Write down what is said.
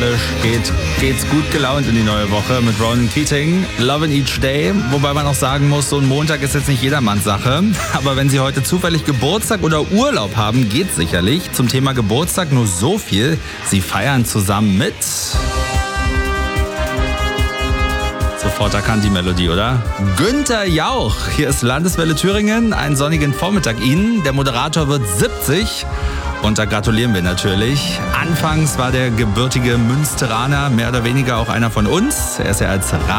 melancholisch, geht's gut gelaunt in die neue Woche mit Ronan Keating. Lovin' Each Day, wobei man auch sagen muss, so ein Montag ist jetzt nicht jedermanns Sache. Aber wenn Sie heute zufällig Geburtstag oder Urlaub haben, geht's sicherlich. Zum Thema Geburtstag nur so viel. Sie feiern zusammen mit... Sofort erkannt die Melodie, oder? Günther Jauch. Hier ist Landeswelle Thüringen. Einen sonnigen Vormittag Ihnen. Der Moderator wird 70. Und da gratulieren wir natürlich. Anfangs war der gebürtige Münsteraner mehr oder weniger auch einer von uns. Er ist ja als